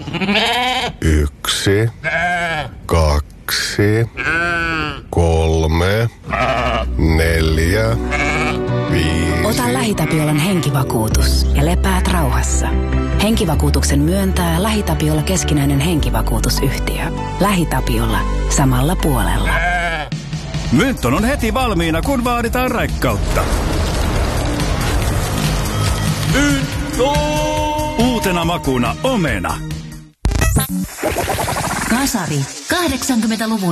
1, 2, 3, 4, 5. Ota LähiTapiolan henkivakuutus ja lepäät rauhassa. Henkivakuutuksen myöntää LähiTapiola keskinäinen henkivakuutusyhtiö. LähiTapiola. Samalla puolella. Mynton on heti valmiina, kun vaaditaan raikkautta. Mynton! Uutena makuna omena. Kasari. 80-luvun